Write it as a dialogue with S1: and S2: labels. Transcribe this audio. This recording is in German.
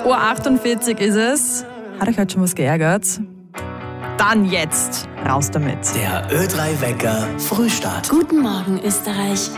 S1: 8:48 Uhr ist es. Hat euch heute schon was geärgert? Dann jetzt raus damit.
S2: Der Ö3 Wecker Frühstart.
S3: Guten Morgen, Österreich.